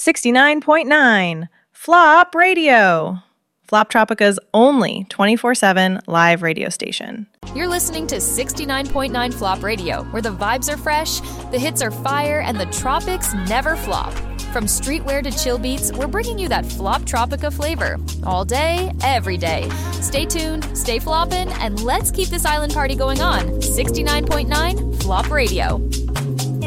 69.9 Flop Radio. Flop Tropica's only 24/7 live radio station. You're listening to 69.9 Flop Radio, where the vibes are fresh, the hits are fire, and the tropics never flop. From streetwear to chill beats, we're bringing you that Flop Tropica flavor. All day, every day. Stay tuned, stay floppin', and let's keep this island party going on. 69.9 Flop Radio.